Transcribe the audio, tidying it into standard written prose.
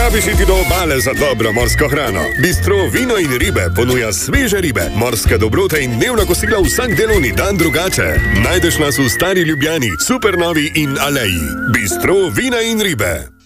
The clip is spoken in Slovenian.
rabiš iti do obale za dobro morsko hrano. Bistro Vino in ribe ponuja sveže ribe, morske dobrote in dnevna kosila vsak delovni dan drugače. Najdeš nas v Stari Ljubljani, Supernovi in Aleji. Bistro Vina in ribe.